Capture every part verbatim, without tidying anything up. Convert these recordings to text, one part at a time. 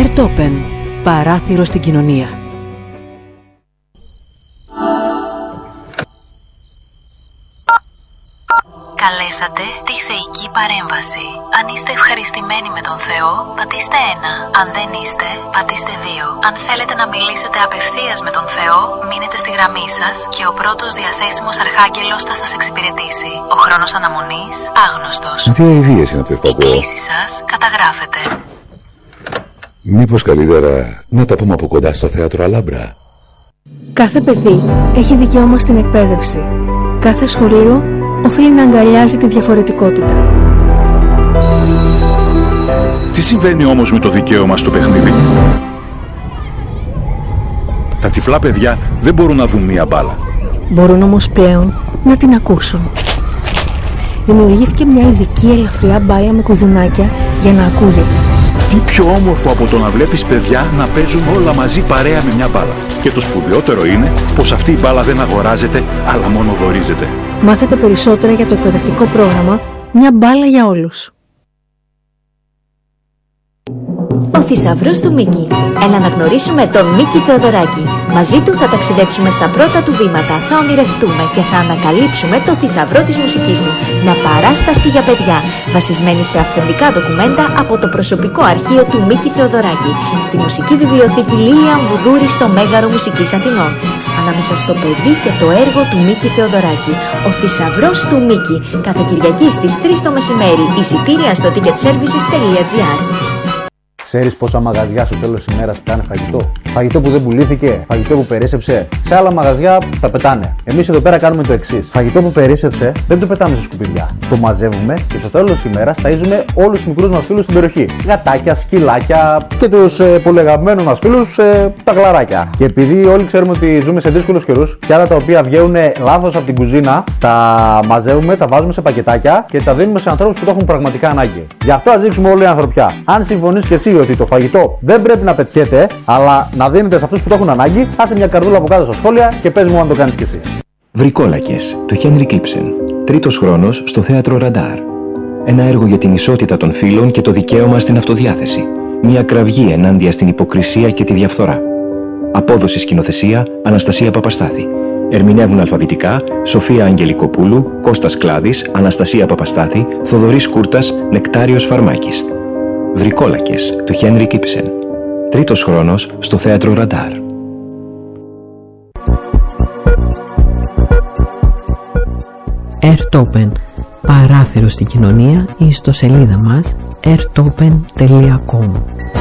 Airtopen, παράθυρο στην κοινωνία. Καλέσατε τη θεϊκή παρέμβαση. Αν είστε ευχαριστημένοι με τον Θεό, πατήστε ένα. Αν δεν είστε, πατήστε δύο. Αν θέλετε να μιλήσετε απευθείας με τον Θεό, μείνετε στη γραμμή σας και ο πρώτος διαθέσιμος αρχάγγελος θα σας εξυπηρετήσει. Ο χρόνος αναμονής άγνωστος. Τι αηδίες είναι αυτές που ακούω? Η κλήση σας καταγράφεται. Μήπως καλύτερα να τα πούμε από κοντά στο θέατρο Αλάμπρα? Κάθε παιδί έχει δικαίωμα στην εκπαίδευση. Κάθε σχολείο οφείλει να αγκαλιάζει τη διαφορετικότητα. Τι συμβαίνει όμως με το δικαίωμα στο παιχνίδι? Τα τυφλά παιδιά δεν μπορούν να δουν μία μπάλα. Μπορούν όμως πλέον να την ακούσουν. Δημιουργήθηκε μια ειδική ελαφριά μπάλα με κουδουνάκια για να ακούγεται. Τι πιο όμορφο από το να βλέπεις παιδιά να παίζουν όλα μαζί παρέα με μια μπάλα. Και το σπουδαιότερο είναι πως αυτή η μπάλα δεν αγοράζεται, αλλά μόνο δωρίζεται. Μάθετε περισσότερα για το εκπαιδευτικό πρόγραμμα «Μια μπάλα για όλους». Ο θησαυρός του Μίκη. Έλα να γνωρίσουμε τον Μίκη Θεοδωράκη. Μαζί του θα ταξιδέψουμε στα πρώτα του βήματα, θα ονειρευτούμε και θα ανακαλύψουμε το θησαυρό της μουσικής του. Μια παράσταση για παιδιά, βασισμένη σε αυθεντικά ντοκουμέντα από το προσωπικό αρχείο του Μίκη Θεοδωράκη, στη Μουσική Βιβλιοθήκη Λίλιαν Βουδούρη στο Μέγαρο Μουσικής Αθηνών. Ανάμεσα στο παιδί και το έργο του Μίκη Θεοδωράκη. Ο θησαυρός του Μίκη. Κάθε Κυριακή στις τρεις το μεσημέρι. Εισιτήρια στο ticket services τελεία gr. Ξέρεις πόσα μαγαζιά στο τέλος της ημέρας πετάνε φαγητό? Φαγητό που δεν πουλήθηκε, φαγητό που περίσσεψε. Σε άλλα μαγαζιά τα πετάνε. Εμείς εδώ πέρα κάνουμε το εξής. Φαγητό που περίσσεψε δεν το πετάμε σε σκουπιδιά. Το μαζεύουμε και στο τέλος της ημέρας ταΐζουμε όλους τους μικρούς μας φίλους στην περιοχή. Γατάκια, σκυλάκια και τους ε, πολύ αγαπημένους μας φίλους, ε, τα γλαράκια. Και επειδή όλοι ξέρουμε ότι ζούμε σε δύσκολους καιρούς, και άλλα τα οποία βγαίνουν λάθος από την κουζίνα, τα μαζεύουμε, τα βάζουμε σε πακετάκια και τα δίνουμε σε ανθρώπους που το έχουν πραγματικά ανάγκη. Γι' αυτό ας δείξουμε όλη η ανθρωπιά. Αν συμφωνείς και εσύ ότι το φαγητό δεν πρέπει να πετιέται, αλλά να δίνεται σε αυτούς που το έχουν ανάγκη, άσε μια καρδούλα από κάτω στα σχόλια και πες μου αν το κάνεις κι εσύ. Βρικόλακες, του Χένρικ Ήψεν. Τρίτος χρόνος στο θέατρο Ραντάρ. Ένα έργο για την ισότητα των φύλων και το δικαίωμα στην αυτοδιάθεση. Μια κραυγή ενάντια στην υποκρισία και τη διαφθορά. Απόδοση σκηνοθεσία Αναστασία Παπαστάθη. Ερμηνεύουν αλφαβητικά Σοφία Αγγελικοπούλου, Κώστας Κλάδης, Αναστασία Παπαστάθη, Θοδωρής Κούρτας, Νεκτάριος Φαρμάκης. Βρικόλακες, του Χένρικ Ήψεν. Τρίτος χρόνος στο θέατρο Ραντάρ. Airtopen, παράθυρο στην κοινωνία, ή ιστοσελίδα μας airtopen τελεία com.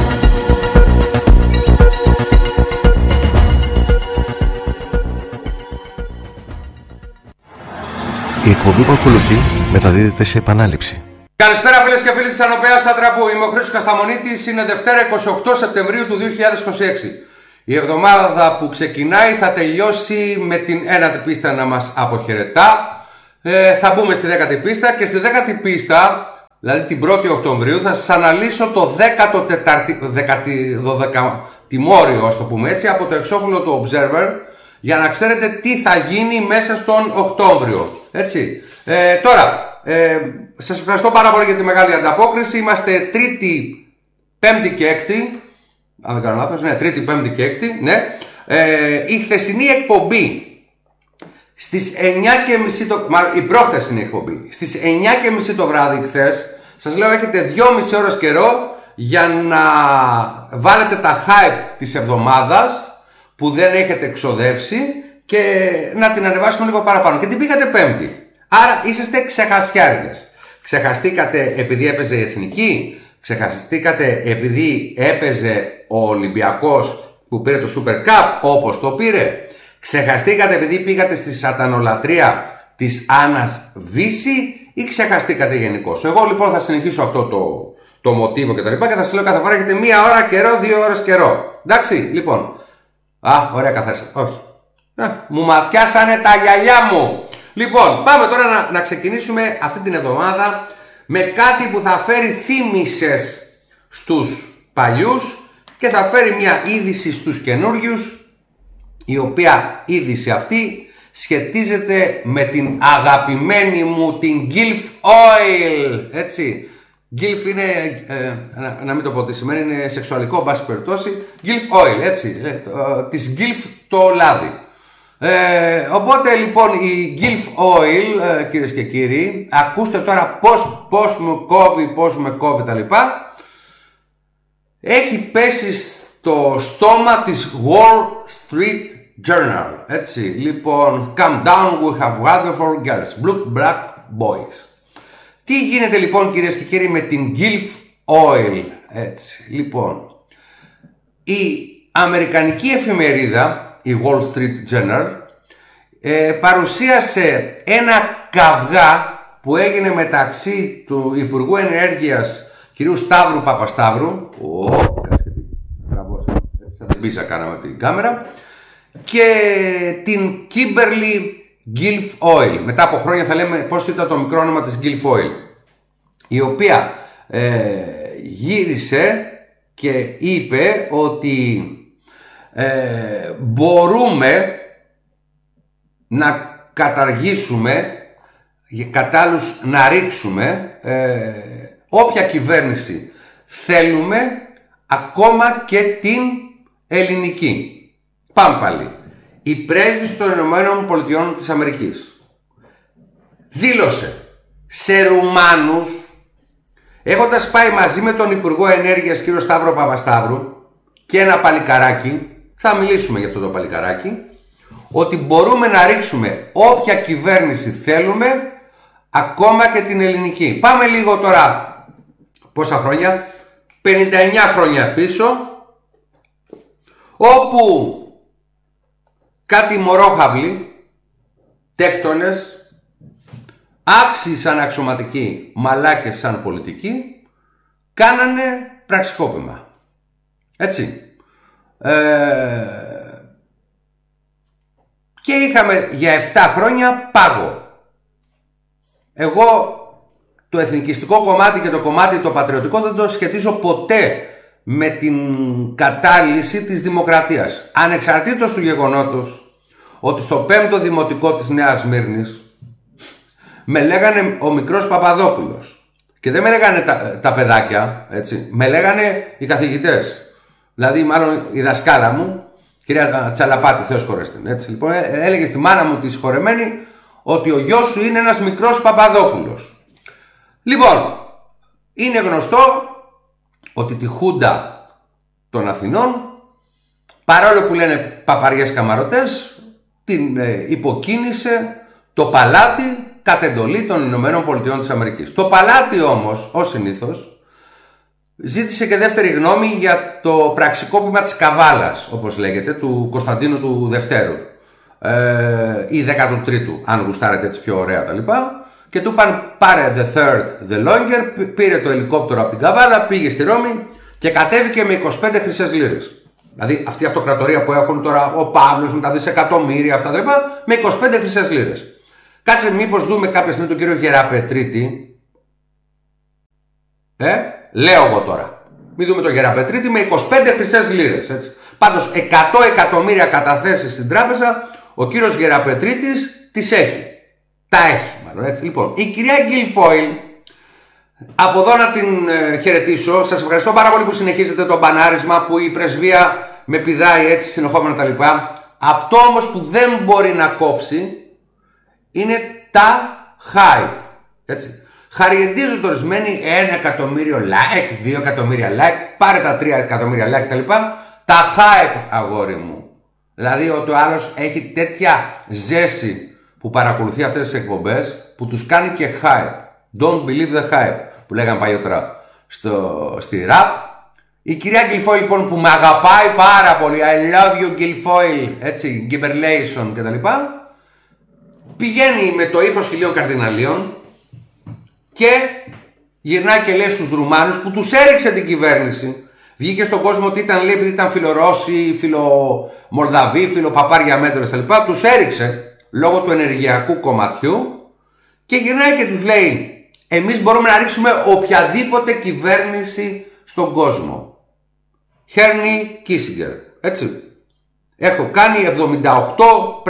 Η εκπομπή που ακολουθεί μεταδίδεται σε επανάληψη. Καλησπέρα φίλες και φίλοι της Ανοπέας Ατραπού. Είμαι ο Χρήστος Κασταμονίτης. Είναι Δευτέρα εικοστή ογδόη Σεπτεμβρίου του δύο χιλιάδες είκοσι έξι. Η εβδομάδα που ξεκινάει θα τελειώσει με την ένατη πίστα να μας αποχαιρετά. Ε, θα μπούμε στη δέκατη πίστα και στη δέκατη πίστα, δηλαδή την πρώτη Οκτωβρίου, θα σας αναλύσω το δέκατο τιμόριο, ας το πούμε έτσι, από το εξώφυλλο του Observer, για να ξέρετε τι θα γίνει μέσα στον Οκτώβριο. Έτσι. Ε, τώρα, ε, σας ευχαριστώ πάρα πολύ για τη μεγάλη ανταπόκριση. Είμαστε Τρίτη, Πέμπτη και Έκτη. Αν δεν κάνω λάθος, ναι, Τρίτη, Πέμπτη και Έκτη. Ναι. Ε, η χθεσινή εκπομπή στις εννιά και μισή το, μάλλον η προχθεσινή εκπομπή στις εννιά και μισή το βράδυ χθες, σας λέω έχετε δυόμιση ώρες καιρό για να βάλετε τα hype της εβδομάδας που δεν έχετε εξοδέψει και να την ανεβάσουμε λίγο παραπάνω. Και την πήγατε Πέμπτη. Άρα είσαστε ξεχασιάριδες. Ξεχαστήκατε επειδή έπαιζε η Εθνική, ξεχαστήκατε επειδή έπαιζε ο Ολυμπιακός που πήρε το Super Cup όπως το πήρε, ξεχαστήκατε επειδή πήγατε στη σατανολατρία της Άννας Βύση ή ξεχαστήκατε γενικώς? Εγώ λοιπόν θα συνεχίσω αυτό το, το μοτίβο και τα λοιπά και θα σας λέω κάθε φορά έχετε μία ώρα καιρό, δύο ώρες καιρό. Εντάξει, λοιπόν. Α, ωραία καθάρισα. Όχι. Α, μου ματιάσανε τα γυαλιά μου. Λοιπόν, πάμε τώρα να, να ξεκινήσουμε αυτή την εβδομάδα με κάτι που θα φέρει θύμησες στους παλιούς και θα φέρει μια είδηση στους καινούριους, η οποία είδηση αυτή σχετίζεται με την αγαπημένη μου την Gilf Oil, έτσι, Gilf είναι, ε, να, να μην το πω τι σημαίνει, είναι σεξουαλικό, μπάση περιπτώσει. Gilf oil, έτσι, ε, το, της Gilf το λάδι. Ε, οπότε λοιπόν η Gilf oil, ε, κυρίες και κύριοι, ακούστε τώρα πώς, πώς μου κόβει, πώς με κόβει τα λοιπά, έχει πέσει στο στόμα της Wall Street Journal, έτσι, λοιπόν, come down, we have water for girls, blue black boys. Τι γίνεται λοιπόν, κυρίες και κύριοι, με την Gilf oil, έτσι, λοιπόν, η αμερικανική εφημερίδα, η Wall Street Journal, ε, παρουσίασε ένα καυγά που έγινε μεταξύ του Υπουργού Ενέργειας κ. Σταύρου Παπασταύρου, μπίσα κάναμε την κάμερα, και την Kimberly Gilf Oil. Μετά από χρόνια θα λέμε πώς ήταν το μικρό όνομα της Gilf Oil, η οποία ε, γύρισε και είπε ότι ε, μπορούμε να καταργήσουμε, κατά άλλους να ρίξουμε ε, όποια κυβέρνηση θέλουμε, ακόμα και την ελληνική. Πάμε πάλι. Η πρέσβης των Ηνωμένων Πολιτειών της Αμερικής δήλωσε σε Ρουμάνους, έχοντας πάει μαζί με τον Υπουργό Ενέργειας κ. Σταύρο Παπασταύρου και ένα παλικαράκι, θα μιλήσουμε για αυτό το παλικαράκι, ότι μπορούμε να ρίξουμε όποια κυβέρνηση θέλουμε, ακόμα και την ελληνική. Πάμε λίγο τώρα, πόσα χρόνια, πενήντα εννιά χρόνια πίσω, όπου κάτι μωρόχαυλοι, τέκτονες, άξιοι σαν αξιωματικοί, μαλάκες σαν πολιτικοί, κάνανε πραξικόπημα. Έτσι. Ε... Και είχαμε για επτά χρόνια πάγο. Εγώ το εθνικιστικό κομμάτι και το κομμάτι το πατριωτικό δεν το σχετίζω ποτέ με την κατάλυση της δημοκρατίας. Ανεξαρτήτως του γεγονότος ότι στο πέμπτο δημοτικό της Νέας Σμύρνης με λέγανε ο μικρός Παπαδόπουλος. Και δεν με λέγανε τα, τα παιδάκια, έτσι. Με λέγανε οι καθηγητές. Δηλαδή μάλλον η δασκάλα μου, κυρία Τσαλαπάτη, Θεός χωρέστην, έτσι. Λοιπόν, έλεγε στη μάνα μου τη συγχωρεμένη ότι ο γιος σου είναι ένας μικρός Παπαδόπουλος. Λοιπόν, είναι γνωστό ότι τη Χούντα των Αθηνών, παρόλο που λένε παπαριές καμαρωτές, την ε, υποκίνησε το παλάτι κατ' εντολή των Ηνωμένων Πολιτειών της Αμερικής. Το παλάτι όμως, ως συνήθως, ζήτησε και δεύτερη γνώμη για το πραξικόπημα της Καβάλας, όπως λέγεται, του Κωνσταντίνου του Δευτέρου, ε, ή δέκατου τρίτου, αν γουστάρετε έτσι πιο ωραία τα λοιπά. Και του είπαν πάρε the third, the longer, πήρε το ελικόπτερο από την Καβάλα, πήγε στη Ρώμη και κατέβηκε με είκοσι πέντε χρυσές λίρες. Δηλαδή αυτή η αυτοκρατορία που έχουν τώρα ο Παύλος με τα δισεκατομμύρια αυτά τα λοιπά, με είκοσι πέντε χρυσές λίρες. Κάτσε μήπως δούμε κάποια στιγμή τον κύριο Γεραπετρίτη. Ε, λέω εγώ τώρα. Μην δούμε τον Γεραπετρίτη με είκοσι πέντε χρυσές λίρες. Έτσι. Πάντως εκατό εκατομμύρια καταθέσεις στην τράπεζα, ο κύριος Γεραπετρίτης τις έχει. Τα έχει μάλλον, έτσι. Λοιπόν, η κυρία Gilf Oil, από εδώ να την ε, χαιρετήσω. Σας ευχαριστώ πάρα πολύ που συνεχίζετε το μπανάρισμα, που η πρεσβεία με πηδάει έτσι συνεχόμενα τα λοιπά. Αυτό όμως που δεν μπορεί να κόψει είναι τα hype, έτσι. Χαριεντίζονται ορισμένοι ένα εκατομμύριο like, δύο εκατομμύρια like, πάρε τα τρία εκατομμύρια like τα λοιπά. Τα hype, αγόρι μου. Δηλαδή ότι ο άλλος έχει τέτοια ζέση που παρακολουθεί αυτές τις εκπομπές που τους κάνει και hype. Don't believe the hype που λέγανε παλιότερα στο, στη rap. Η κυρία Gilf Oil λοιπόν, που με αγαπάει πάρα πολύ, I love you Gilf Oil, έτσι, Gimberlation και τα λοιπά, πηγαίνει με το ύφος χιλίων καρδιναλίων και γυρνάει και λέει στους Ρουμάνους που τους έριξε την κυβέρνηση. Βγήκε στον κόσμο ότι ήταν, λέει, ήταν φιλορώσοι, φιλομολδαβοί, φιλοπαπάρια μέτρες τα λοιπά, τους έριξε λόγω του ενεργειακού κομματιού και γυρνάει και τους λέει εμείς μπορούμε να ρίξουμε οποιαδήποτε κυβέρνηση στον κόσμο. Χέρνι Κίσιγκερ, έτσι. Έχω κάνει εβδομήντα οκτώ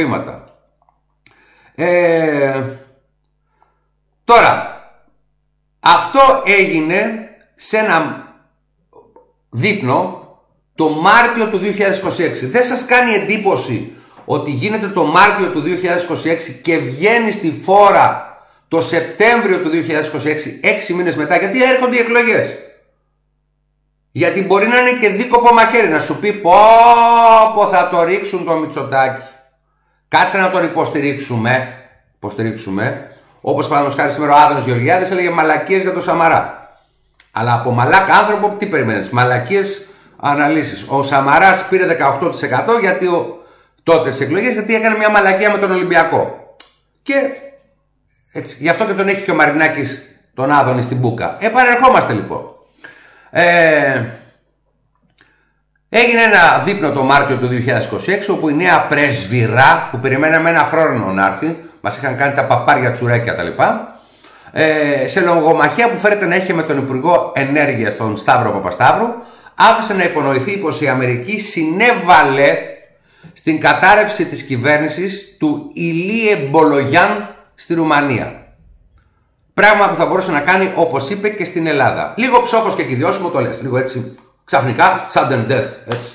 πραξικοπήματα. Ε, τώρα, Αυτό έγινε σε ένα δείπνο το Μάρτιο του δύο χιλιάδες είκοσι έξι. Δεν σας κάνει εντύπωση ότι γίνεται το Μάρτιο του δύο χιλιάδες είκοσι έξι και βγαίνει στη φόρα το Σεπτέμβριο του δύο χιλιάδες είκοσι έξι, έξι μήνες μετά, γιατί έρχονται οι εκλογές. Γιατί μπορεί να είναι και δίκοπο μαχαίρι, να σου πει πω πω θα το ρίξουν το Μητσοτάκη. Κάτσε να τον υποστηρίξουμε, υποστηρίξουμε. Όπως παραδείγματος χάρη σήμερα ο Άδωνης Γεωργιάδης έλεγε μαλακίες για τον Σαμαρά. Αλλά από μαλάκα άνθρωπο τι περιμένεις? Μαλακίες αναλύσεις. Ο Σαμαράς πήρε δεκαοκτώ τοις εκατό γιατί ο, τότε στις εκλογές, γιατί έκανε μια μαλακία με τον Ολυμπιακό. Και έτσι, γι' αυτό και τον έχει και ο Μαρινάκης τον Άδωνη στην μπούκα. Επανερχόμαστε λοιπόν. Ε, έγινε ένα δείπνο το Μάρτιο του δύο χιλιάδες είκοσι έξι όπου η νέα πρέσβυρα που περιμέναμε ένα χρόνο να έρθει, μας είχαν κάνει τα παπάρια τσουρέκια τα λοιπά, ε, σε λογομαχία που φέρεται να είχε με τον Υπουργό Ενέργειας τον Σταύρο Παπασταύρου, άφησε να υπονοηθεί πως η Αμερική συνέβαλε στην κατάρρευση της κυβέρνησης του Ηλίε Μπολογιάν στη Ρουμανία. Πράγμα που θα μπορούσε να κάνει, όπως είπε, και στην Ελλάδα. Λίγο ψόφος και κυδιώσιμο το λες. Λίγο έτσι, ξαφνικά, sudden death. Έτσι.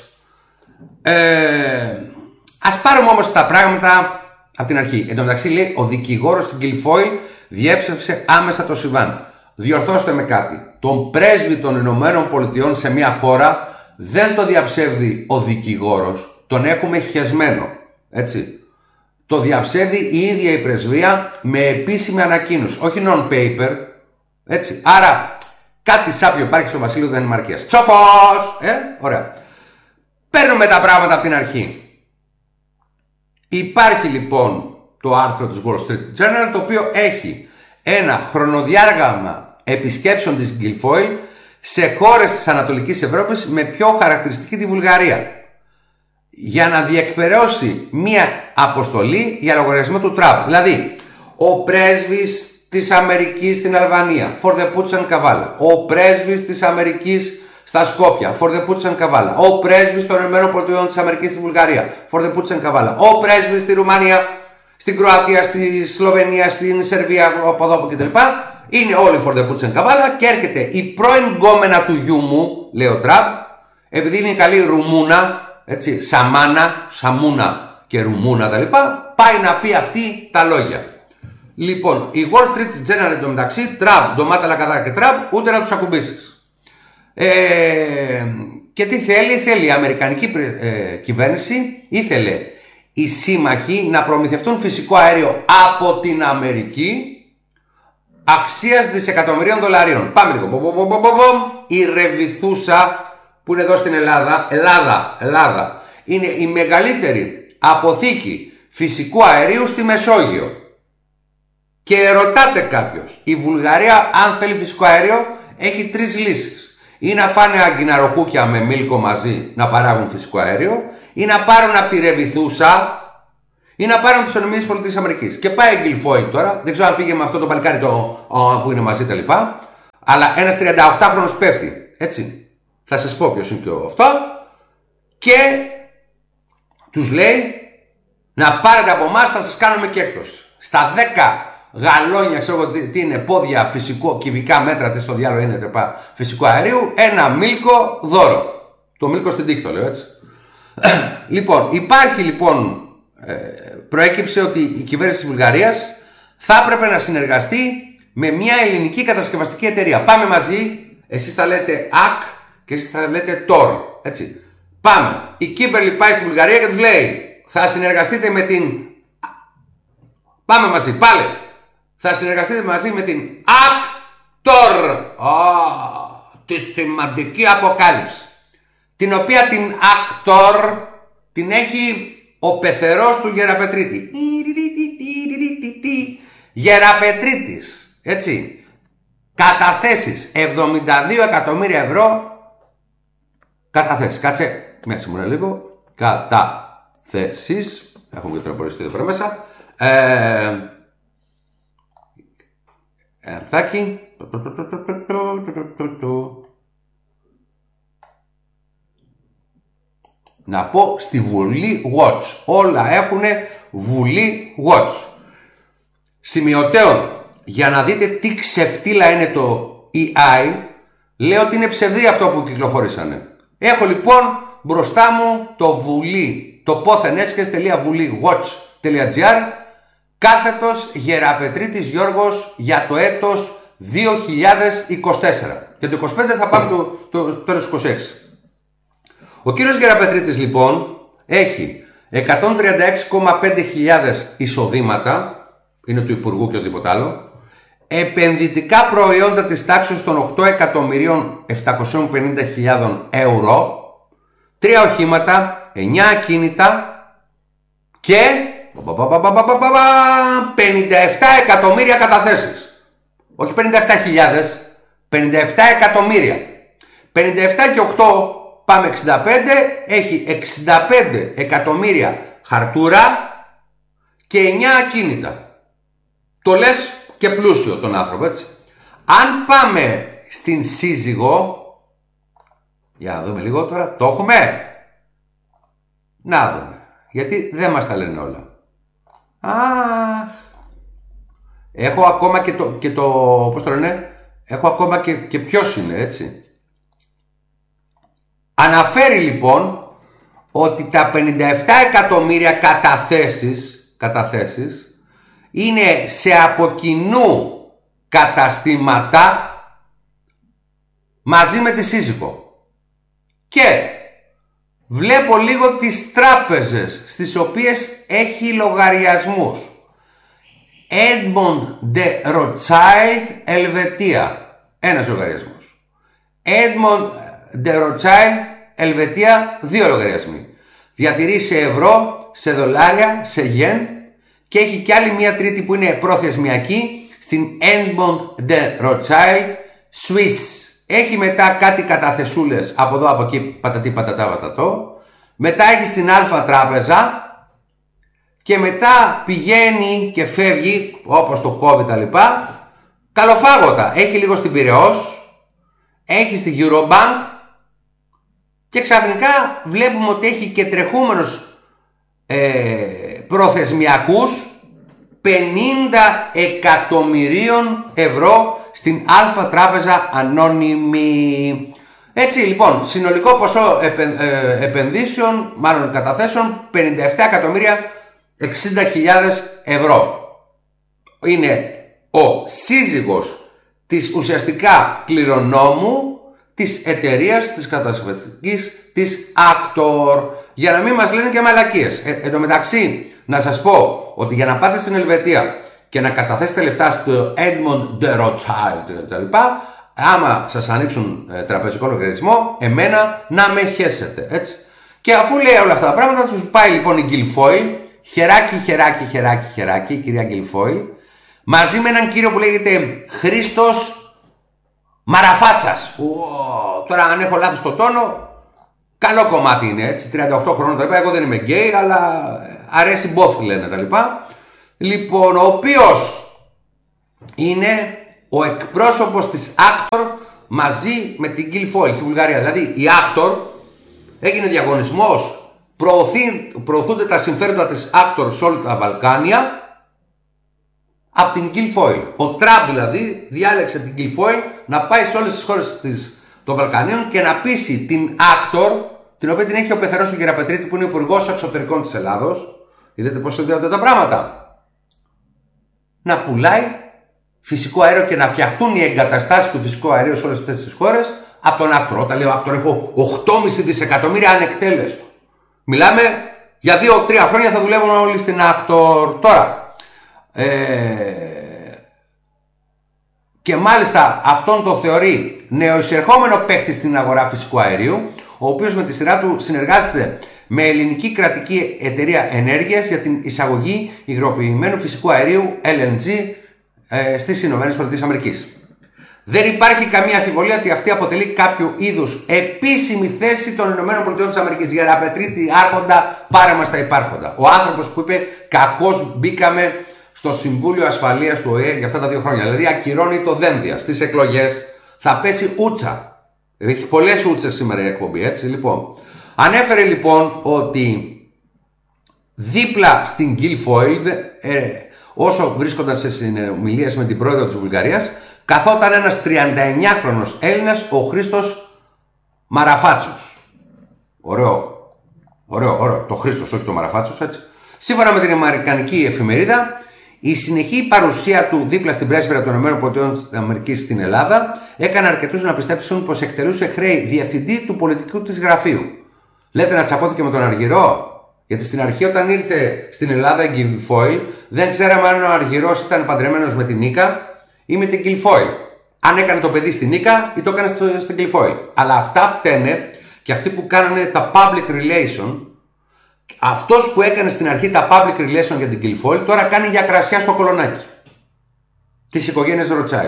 Ε, ας πάρουμε όμως τα πράγματα από την αρχή. Εν τω μεταξύ, λέει, ο δικηγόρος στην Guilfoyle διέψευσε άμεσα το συμβάν. Διορθώστε με κάτι. Τον πρέσβη των Ηνωμένων Πολιτειών σε μια χώρα δεν το διαψεύδει ο δικηγόρος. Τον έχουμε χεσμένο. Έτσι. Το διαψεύδει η ίδια η πρεσβεία με επίσημη ανακοίνωση, όχι non-paper, έτσι. Άρα κάτι σάπιο υπάρχει στο βασίλειο Δανημαρκίας. Ψόφος! Ε, ωραία. Παίρνουμε τα πράγματα από την αρχή. Υπάρχει λοιπόν το άρθρο της Wall Street Journal, το οποίο έχει ένα χρονοδιάγραμμα επισκέψεων της Guilfoyle σε χώρες της Ανατολικής Ευρώπης, με πιο χαρακτηριστική τη Βουλγαρία, για να διεκπαιρεώσει μία αποστολή για λογαριασμό του Τραμπ. Δηλαδή, ο πρέσβης της Αμερικής στην Αλβανία, for the Puts and Kavala. Ο πρέσβης της Αμερικής στα Σκόπια, for the Puts and Kavala. Ο πρέσβης των ΗΠΑ της Αμερικής στη Βουλγαρία, for the Puts and Kavala. Ο πρέσβης στη Ρουμανία, στην Κροατία, στη Σλοβενία, στην Σερβία, από εδώ κτλ. Είναι όλοι for the Puts and Kavala και έρχεται η πρώην γκόμενα του γιού μου, λέει ο Τραμπ, επειδή είναι καλή Ρουμούνα, έτσι, Σαμάνα, Σαμούνα και Ρουμούνα τα λοιπά, πάει να πει αυτή τα λόγια. Λοιπόν, η Wall Street Journal εντωμεταξύ, Τραμπ, ντομάτα λακαδά και Τραμπ, ούτε να τους ακουμπήσεις. Ε, και τι θέλει? Θέλει η Αμερικανική ε, κυβέρνηση, ήθελε οι σύμμαχοι να προμηθευτούν φυσικό αέριο από την Αμερική αξίας δισεκατομμυρίων δολαρίων. Πάμε λίγο. Η Ρεβιθούσα, που είναι εδώ στην Ελλάδα, Ελλάδα, Ελλάδα, είναι η μεγαλύτερη αποθήκη φυσικού αερίου στη Μεσόγειο. Και ρωτάτε κάποιος, η Βουλγαρία αν θέλει φυσικό αέριο έχει τρεις λύσεις. Ή να φάνε αγκιναροκούκια με μίλκο μαζί να παράγουν φυσικό αέριο, ή να πάρουν από τη Ρεβιθούσα, ή να πάρουν τις ΗΠΑ. Και πάει η Guilfoyle τώρα, δεν ξέρω αν πήγε με αυτό το παλικάρι το, ο, που είναι μαζί τα λοιπά, αλλά ένας τριανταοκτάχρονος πέφτει, έτσι. Θα σας πω ποιος είναι και αυτό. Και τους λέει να πάρετε από εμάς, θα σας κάνουμε και έκπτωση. Στα δέκα γαλόνια, ξέρω τι, τι είναι, πόδια φυσικού, κυβικά μέτρα, τι στο διάλογο είναι τρεπά, φυσικού αερίου, ένα μίλκο δώρο. Το μίλκο στην τύχη το λέω, έτσι. Λοιπόν, υπάρχει λοιπόν, ε, προέκυψε ότι η κυβέρνηση της Βουλγαρίας θα έπρεπε να συνεργαστεί με μια ελληνική κατασκευαστική εταιρεία. Πάμε μαζί, εσείς θα λέτε ΑΚ και εσείς θα λέτε τόρ, έτσι. Πάμε. Η Κίμπερλι πάει στη Βουλγαρία και τους λέει, θα συνεργαστείτε με την... Πάμε μαζί, πάλι. Θα συνεργαστείτε μαζί με την ΑΚΤΟΡ. Oh, τη σημαντική αποκάλυψη. Την οποία την ΑΚΤΟΡ την έχει ο πεθερός του Γεραπετρίτη. Γεραπετρίτης, έτσι. Καταθέσεις εβδομήντα δύο εκατομμύρια ευρώ. Καταθέσεις, κάτσε, μέσα μου λίγο. Καταθέσεις. Έχουμε και τραπεζιστή εδώ πέρα μέσα. Ε, Ερθάκι. Να πω στη Βουλή Watch. Όλα έχουν Βουλή Watch. Σημειωτέων για να δείτε τι ξεφτύλα είναι το ι άι, λέω ότι είναι ψευδή αυτό που κυκλοφορήσανε. Έχω λοιπόν μπροστά μου το βουλή, το πόθεν έσχες τελεία βουλή watch τελεία τζι άρ, κάθετος Γεραπετρίτης Γιώργος για το έτος δύο χιλιάδες είκοσι τέσσερα. Και το είκοσι πέντε θα πάμε το, το, το τέλος είκοσι έξι. Ο κύριος Γεραπετρίτης λοιπόν έχει εκατόν τριάντα έξι κόμμα πέντε χιλιάδες εισοδήματα, είναι του Υπουργού και οτιδήποτε άλλο, επενδυτικά προϊόντα της τάξης των οκτώ εκατομμυρίων επτακόσιες πενήντα χιλιάδες ευρώ, τρία οχήματα, εννιά ακίνητα και πενήντα επτά εκατομμύρια καταθέσεις. Όχι πενήντα επτά χιλιάδες, πενήντα επτά εκατομμύρια. πενήντα επτά και οκτώ πάμε εξήντα πέντε, έχει εξήντα πέντε εκατομμύρια χαρτούρα και εννιά ακίνητα. Το λες και πλούσιο τον άνθρωπο, έτσι. Αν πάμε στην σύζυγο, για να δούμε λίγο τώρα, το έχουμε. Να δούμε, γιατί δεν μας τα λένε όλα. Α, έχω ακόμα και το, και το πώς το λένε, έχω ακόμα και, και ποιος είναι, έτσι. Αναφέρει λοιπόν ότι τα πενήντα επτά εκατομμύρια καταθέσεις, καταθέσεις είναι σε από κοινού καταστήματα μαζί με τη σύζυγο. Και βλέπω λίγο τις τράπεζες στις οποίες έχει λογαριασμούς. Edmond de Rothschild, Ελβετία, ένας λογαριασμός. Edmond de Rothschild, Ελβετία, δύο λογαριασμοί. Διατηρεί σε ευρώ, σε δολάρια, σε γεν και έχει κι άλλη μια τρίτη που είναι προθεσμιακή στην Edmond de Rothschild, Swiss. Έχει μετά κάτι καταθεσούλες από εδώ από εκεί, πατατή πατατά πατατό. Μετά έχει στην Αλφα Τράπεζα και μετά πηγαίνει και φεύγει, όπως το COVID τα λοιπά, καλοφάγωτα. Έχει λίγο στην Πειραιώς, έχει στη Eurobank και ξαφνικά βλέπουμε ότι έχει και τρεχούμενους ε, προθεσμιακούς πενήντα εκατομμυρίων ευρώ στην Αλφα Τράπεζα Ανώνυμη. Έτσι λοιπόν, συνολικό ποσό επεν, ε, επενδύσεων, μάλλον καταθέσεων, πενήντα επτά εκατομμύρια εξήντα χιλιάδες ευρώ. Είναι ο σύζυγος της ουσιαστικά κληρονόμου της εταιρείας της κατασκευαστικής της Actor. Για να μην μας λένε και μαλακίες. Ε, εν τω μεταξύ, να σας πω ότι για να πάτε στην Ελβετία και να καταθέσετε λεφτά στο Edmond de Rothschild κτλ., άμα σας ανοίξουν ε, τραπεζικό λογαριασμό, εμένα να με χέσετε, έτσι. Και αφού λέει όλα αυτά τα πράγματα, τους πάει λοιπόν η Guilfoyle, χεράκι, χεράκι, χεράκι, χεράκι, η κυρία Guilfoyle, μαζί με έναν κύριο που λέγεται Χρήστος Μαραφάτσας. Ουο, τώρα αν έχω λάθος στο τόνο, καλό κομμάτι είναι, έτσι, τριάντα οκτώ χρόνων τα λοιπά. Εγώ δεν είμαι γκέι, αλλά αρέσει μπόθ λένε τα λοιπά. Λοιπόν, ο οποίος είναι ο εκπρόσωπος της Actor μαζί με την Guilfoyle στη Βουλγαρία. Δηλαδή η Actor έγινε διαγωνισμός, προωθεί, προωθούνται τα συμφέροντα της Actor σε όλα τα Βαλκάνια από την Guilfoyle. Ο Τραμπ δηλαδή διάλεξε την Guilfoyle να πάει σε όλες τις χώρες της, των Βαλκανίων και να πείσει την Actor, την οποία την έχει ο πεθερός του Γεραπετρίτη που είναι υπουργός εξωτερικών της Ελλάδος. Είδατε πώς συνδέονται τα πράγματα. Να πουλάει φυσικό αέριο και να φτιαχτούν οι εγκαταστάσεις του φυσικού αερίου σε όλες αυτές τις χώρες από τον Actor. Όταν λέω Actor, έχω οκτώ κόμμα πέντε δισεκατομμύρια ανεκτέλεστο. Μιλάμε για δύο τρία χρόνια θα δουλεύουν όλοι στην Actor. Τώρα, ε, και μάλιστα αυτόν το θεωρεί νεοεισερχόμενο παίκτη στην αγορά φυσικού αερίου, ο οποίος με τη σειρά του συνεργάζεται με ελληνική κρατική εταιρεία ενέργειας για την εισαγωγή υγροποιημένου φυσικού αερίου ελ εν τζι ε, στις ΗΠΑ. Δεν υπάρχει καμία αμφιβολία ότι αυτή αποτελεί κάποιο είδους επίσημη θέση των ΗΠΑ. Γεραπετρίτη, άρχοντα, πάρε μας τα υπάρχοντα. Ο άνθρωπος που είπε κακώς μπήκαμε στο Συμβούλιο Ασφαλείας του Ο Ε Ε για αυτά τα δύο χρόνια. Δηλαδή ακυρώνει το δένδια στις εκλογές, θα πέσει ούτσα. Έχει πολλές ούτσες σήμερα η εκπομπή, έτσι λοιπόν. Ανέφερε λοιπόν ότι δίπλα στην Guilfoyle, ε, όσο βρίσκονταν σε συνομιλίες με την πρόεδρο της Βουλγαρίας, καθόταν ένας τριανταεννιάχρονος Έλληνας, ο Χρήστος Μαραφάτσος. Ωραίο, ωραίο, ωραίο. Το Χρήστος, όχι το Μαραφάτσος, έτσι. Σύμφωνα με την αμερικανική εφημερίδα, η συνεχή παρουσία του δίπλα στην πρέσβυρα των ΗΠΑ στην Ελλάδα έκανε αρκετούς να πιστέψουν πως εκτελούσε χρέη διευθυντή του πολιτικού της γραφείου. Λέτε να τσακώθηκε με τον Αργυρό? Γιατί στην αρχή, όταν ήρθε στην Ελλάδα η Γκυλφόιλ, δεν ξέραμε αν ο Αργυρός ήταν παντρεμένος με την Νίκα ή με την Γκυλφόιλ. Αν έκανε το παιδί στην Νίκα ή το έκανε στο, στην Γκυλφόιλ. Αλλά αυτά φταίνε και αυτοί που κάνανε τα public relation. Αυτός που έκανε στην αρχή τα public relation για την Γκυλφόιλ, τώρα κάνει για κρασιά στο κολονάκι της οικογένειας Ροτσάιλ.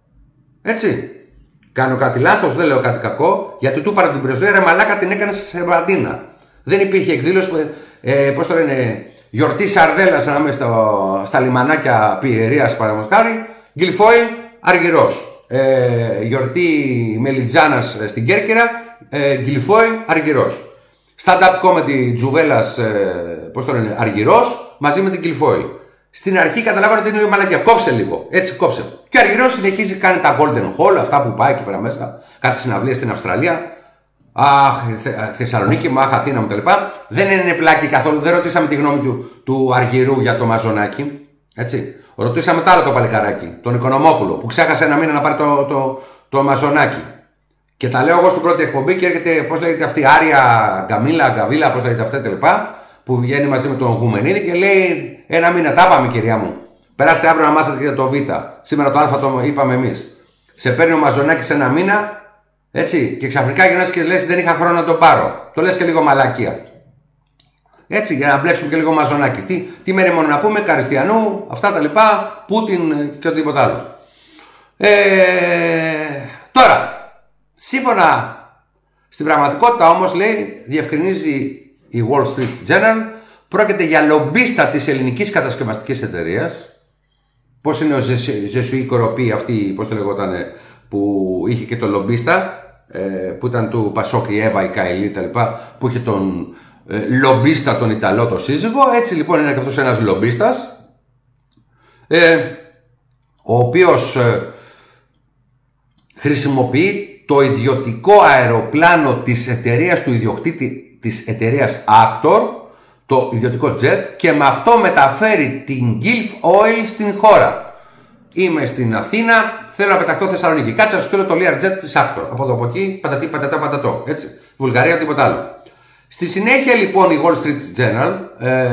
Έτσι. Κάνω κάτι λάθος, δεν λέω κάτι κακό, γιατί του είπα την πρεσβεία, ρε μαλάκα, την έκανε σε Βαντίνα. Δεν υπήρχε εκδήλωση, ε, πώς το λένε, γιορτή σαρδέλας ανάμεσα στα, στα λιμανάκια Πιερίας, παραδείγματος χάρη, Γκυλφόιλ, Αργυρός. Ε, γιορτή Μελιτζάνας στην Κέρκυρα, ε, Γκυλφόιλ, Αργυρός. Stand-up comedy Τζουβέλας, ε, πώς το λένε, Αργυρός, μαζί με την Γκυλφόιλ. Στην αρχή καταλάβανε ότι είναι η μαλακία. Κόψε λίγο, έτσι κόψε. Και ο Αργυρός συνεχίζει, κάνει τα Golden Hall, αυτά που πάει εκεί πέρα μέσα, κάτι συναυλίες στην Αυστραλία. Αχ, Θε, Θεσσαλονίκη μου, αχ, Αθήνα μου κτλ. Δεν είναι πλάκι καθόλου. Δεν ρωτήσαμε τη γνώμη του, του Αργυρού για το Μαζονάκι. Έτσι. Ρωτήσαμε το άλλο το παλικαράκι, τον Οικονομόπουλο, που ξέχασε ένα μήνα να πάρει το, το, το Μαζονάκι. Και τα λέω εγώ στην πρώτη εκπομπή και έρχεται, πώς λέγεται αυτή, Άρια Γκαμίλα, Γκαβίλα, πώς λέγεται αυτά κτλ. Που βγαίνει μαζί με τον Γουμενίδη και λέει: ένα μήνα τα πάμε, κυρία μου. Περάστε αύριο να μάθετε για το Β. Σήμερα το Α το είπαμε εμείς. Σε παίρνει ο Μαζονάκης ένα μήνα. Έτσι, και ξαφνικά γυρνάς και λες δεν είχα χρόνο να το πάρω. Το λες και λίγο μαλακία. Έτσι, για να μπλέξουμε και λίγο Μαζονάκι. Τι, τι μέρη μόνο να πούμε, Καριστιανού, αυτά τα λοιπά, Πούτιν και οτιδήποτε άλλο. Ε, τώρα, σύμφωνα στην πραγματικότητα όμως, λέει, διευκρινίζει η Wall Street Journal, πρόκειται για λομπίστα της ελληνικής κατασκευαστικής εταιρείας. Πώς είναι ο Ζεσουή Κοροπή, αυτή, πώς το λεγότανε, που είχε και τον λομπίστα, ε, που ήταν του Πασόκ η Εύα, η Καηλή κτλ. Που είχε τον ε, λομπίστα τον Ιταλό, το σύζυγο. Έτσι λοιπόν είναι και αυτός ένας λομπίστας, ε, ο οποίος ε, χρησιμοποιεί το ιδιωτικό αεροπλάνο της εταιρείας του ιδιοκτήτη της εταιρείας Actor, το ιδιωτικό jet, και με αυτό μεταφέρει την Gulf Oil στην χώρα. Είμαι στην Αθήνα, θέλω να πεταχτώ Θεσσαλονίκη. Κάτσε να σου στείλω το Learjet της Actor. Από εδώ από εκεί, πατατή, πατατά, πατατό. Έτσι. Βουλγαρία, τίποτα άλλο. Στη συνέχεια λοιπόν η Wall Street Journal, ε,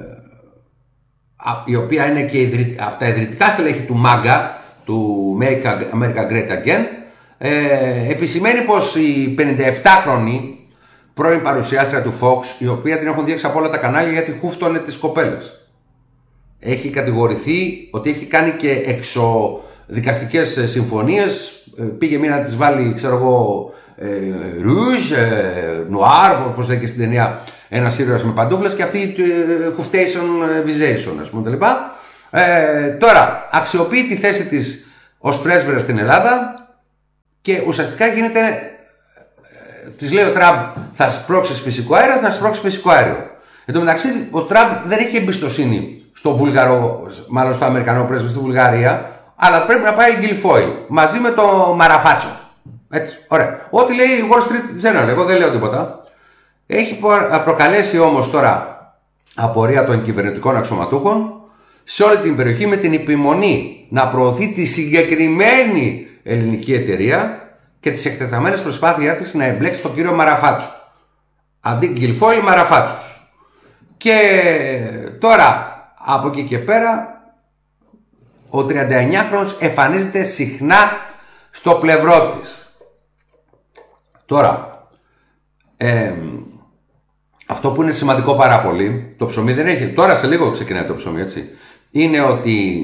η οποία είναι και ιδρυ... από τα ιδρυτικά στελέχη του μάγκα, του Make America Great Again, ε, επισημαίνει πως η πενηνταεπτάχρονη πρώην παρουσιάστρια του Fox, η οποία την έχουν διέξει από όλα τα κανάλια γιατί χούφτωνε τις κοπέλες, έχει κατηγορηθεί ότι έχει κάνει και εξωδικαστικές συμφωνίες. Πήγε μία να τις βάλει, ξέρω εγώ, ρούζ, νουάρ, όπως λέει και στην ταινία ένας ήρωας με παντούφλες, και αυτή χουφτέισον, βυζέισον, ας πούμε, κλπ. Ε, τώρα αξιοποιεί τη θέση της ως πρέσβυρα στην Ελλάδα και ουσιαστικά γίνεται, ε, της λέει ο Τραμπ, θα σπρώξεις φυσικό αέριο, θα σπρώξεις φυσικό αέριο. Εν τω μεταξύ ο Τραμπ δεν έχει εμπιστοσύνη στο Βουλγαρό, μάλλον στο Αμερικανό πρέσβη στη Βουλγαρία, αλλά πρέπει να πάει η Γκυλφόιλ μαζί με το Μαραφάτσο. Έτσι, ωραία. Ό,τι λέει η Wall Street Journal, εγώ δεν λέω τίποτα. Έχει προκαλέσει όμως τώρα απορία των κυβερνητικών αξιωματούχων σε όλη την περιοχή, με την επιμονή να προωθεί τη συγκεκριμένη ελληνική εταιρεία και τις εκτεταμένες προσπάθειές της να εμπλέξει τον κύριο Μαραφάτσο. Αντί Γκυλφόιλ, Μαραφάτσος. Και τώρα από εκεί και πέρα ο τριανταεννιάχρονος εμφανίζεται συχνά στο πλευρό της. Τώρα, ε, αυτό που είναι σημαντικό πάρα πολύ, το ψωμί δεν έχει, τώρα σε λίγο ξεκινάει το ψωμί, έτσι, είναι ότι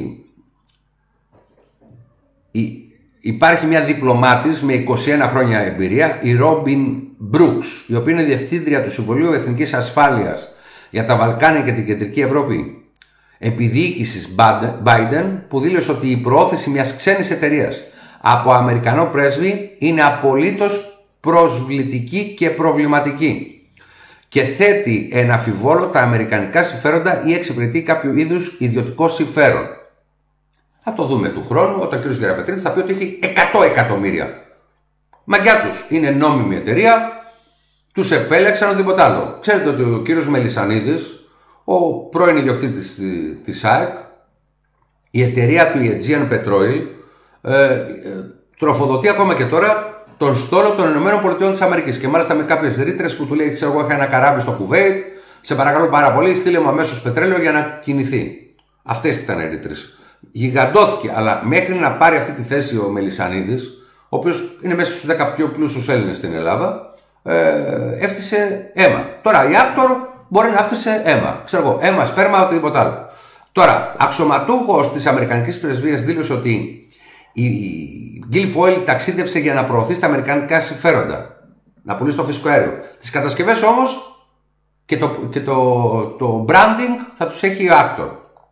υπάρχει μια διπλωμάτης με είκοσι ένα χρόνια εμπειρία, η Ρόμπιν Μπρούξ, η οποία είναι διευθύντρια του Συμβουλίου Εθνικής Ασφάλειας για τα Βαλκάνια και την Κεντρική Ευρώπη, επιδιοίκησης Biden, που δήλωσε ότι η προώθηση μιας ξένης εταιρείας από Αμερικανό πρέσβη είναι απολύτως προσβλητική και προβληματική. και θέτει εν αμφιβόλο τα αμερικανικά συμφέροντα ή εξυπηρετεί κάποιο είδους ιδιωτικό συμφέρον. Θα το δούμε του χρόνου όταν ο κ. Γεραπετρίδης θα πει ότι έχει εκατό εκατομμύρια. Μαγκιά τους, είναι νόμιμη εταιρεία, τους επέλεξαν οτιδήποτε άλλο. Ξέρετε ότι ο κ. Μελισσανίδης, ο πρώην ιδιοκτήτης της ΑΕΚ, η εταιρεία του Aegean Petroil, ε, ε, τροφοδοτεί ακόμα και τώρα τον στόλο των ΗΠΑ και μάλιστα με κάποιες ρήτρες που του λέει: ξέρω εγώ, είχα ένα καράβι στο Κουβέιτ, σε παρακαλώ πάρα πολύ, στείλε μου αμέσως πετρέλαιο για να κινηθεί. Αυτές ήταν οι ρήτρες. Γιγαντώθηκε, αλλά μέχρι να πάρει αυτή τη θέση ο Μελισσανίδης, ο οποίος είναι μέσα στους δέκα πιο πλούσιους Έλληνες στην Ελλάδα, ε, έφτιασε αίμα. Τώρα η Άκτορ μπορεί να έφτιασε αίμα. Ξέρω εγώ, αίμα, σπέρμα, οτιδήποτε άλλο. Τώρα, αξιωματούχος της Αμερικανικής Πρεσβείας δήλωσε ότι η Guilfoyle ταξίδεψε για να προωθεί στα αμερικανικά συμφέροντα, να πουλήσει το φυσικό αέριο. Τις κατασκευές όμως και το, και το, το branding θα τους έχει η Άκτορ.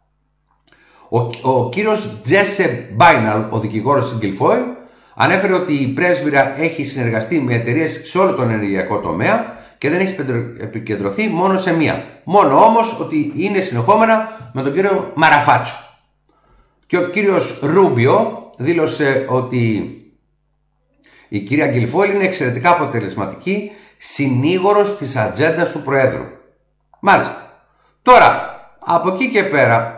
Ο, ο κύριος Τζέσε Μπάιναλ, ο δικηγόρος της Guilfoyle, ανέφερε ότι η πρέσβυρα έχει συνεργαστεί με εταιρείες σε όλο τον ενεργειακό τομέα και δεν έχει επικεντρωθεί μόνο σε μία. Μόνο όμως ότι είναι συνεχόμενα με τον κύριο Μαραφάτσο. Και ο κύριος Ρούμπιο δήλωσε ότι η κυρία Guilfoyle είναι εξαιρετικά αποτελεσματική συνήγορος της ατζέντας του Προέδρου. Μάλιστα. Τώρα, από εκεί και πέρα,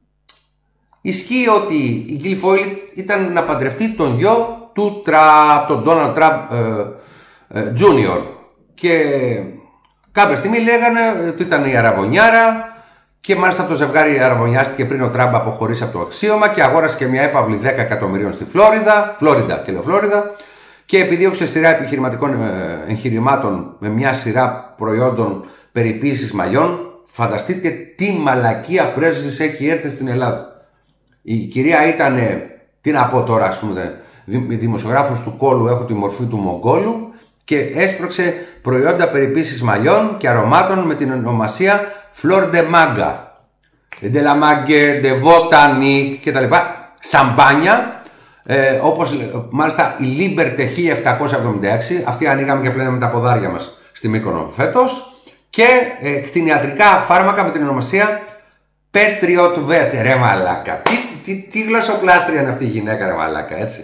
ισχύει ότι η Guilfoyle ήταν να παντρευτεί τον γιο του Τραμπ, τον Ντόναλντ Τραμπ Τζούνιορ. Και κάποια στιγμή λέγανε ότι ήταν η αραβωνιάρα και μάλιστα το ζευγάρι αραβωνιάστηκε πριν ο Τραμπ αποχωρήσει από το αξίωμα και αγόρασε και μια έπαυλη δέκα εκατομμυρίων στη Φλόριδα, Φλόριντα και λέω Φλόριδα, και επιδίωξε σειρά επιχειρηματικών εγχειρημάτων με μια σειρά προϊόντων περιποίησης μαλλιών. Φανταστείτε τι μαλακία πρέσβης έχει έρθει στην Ελλάδα. Η κυρία ήταν, τι να πω τώρα, ας πούμε, δημοσιογράφος του κόλου, έχω τη μορφή του Μογγόλου, και έσπρωξε προϊόντα περιποίησης μαλλιών και αρωμάτων με την ονομασία Flor de Manga, de la Mague, de Botanique κτλ. Σαμπάνια, ε, όπως μάλιστα η Liberté χίλια επτακόσια εβδομήντα έξι, αυτή ανοίγαμε και πλέναμε τα ποδάρια μας στη Μύκονο φέτος, και ε, κτηνιατρικά φάρμακα με την ονομασία Patriot Vet. Ρε μαλάκα, τι, τι, τι γλωσσοπλάστρια είναι αυτή η γυναίκα, ρε μαλάκα, έτσι.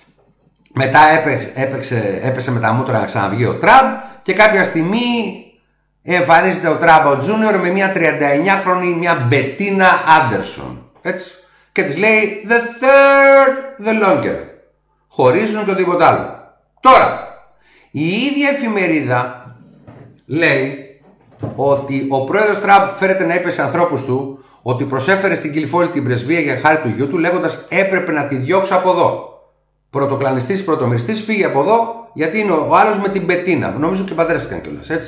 Μετά έπαιξε, έπαιξε, έπεσε με τα μούτρα να ξαναβγεί ο Τραμπ και κάποια στιγμή εμφανίζεται ο Τραμπ ο Τζούνιορ με μια τριανταεννιάχρονη, μια Μπετίνα Άντερσον, έτσι, και της λέει the third, the longer. Χωρίζουν και οτιδήποτε άλλο. Τώρα, η ίδια εφημερίδα λέει ότι ο πρόεδρος Τραμπ φέρεται να είπε σε ανθρώπους του ότι προσέφερε στην Guilfoyle την πρεσβεία για χάρη του γιού του, λέγοντας έπρεπε να τη διώξω από εδώ. Πρωτοκλανιστής, πρωτομυριστής, φύγει από εδώ, γιατί είναι ο άλλος με την Μπετίνα. Νομίζω και παντρεύτηκαν κιόλας, έτσι.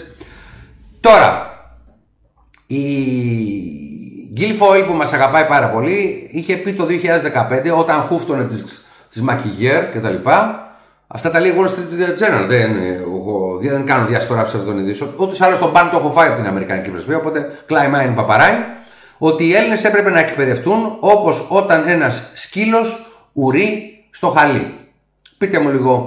Τώρα, η Guilfoyle που μας αγαπάει πάρα πολύ είχε πει το δύο χιλιάδες δεκαπέντε, όταν χούφτωνε τις, τις Μακιγέρ και τα λοιπά, αυτά τα λέει Wall Street Journal, δεν, εγώ, δεν κάνω διασπορά ψευδών ειδήσεων, ούτως άλλως τον παν το έχω φάει από την Αμερικανική Πρεσβεία, οπότε κλάιμα είναι παπαράι, ότι οι Έλληνες έπρεπε να εκπαιδευτούν όπως όταν ένας σκύλος ουρεί στο χαλί. Πείτε μου λίγο